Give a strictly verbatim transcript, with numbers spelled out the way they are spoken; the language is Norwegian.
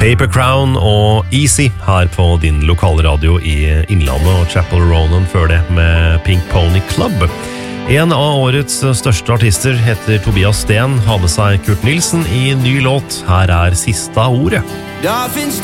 Paper Crown og Easy her på din lokale radio i Innlandet, og Chapel Ronan før det med Pink Pony Club. En av årets største artister heter Tobias Sten, har med seg Kurt Nilsen i ny låt. Her er sista ordet. Da finnes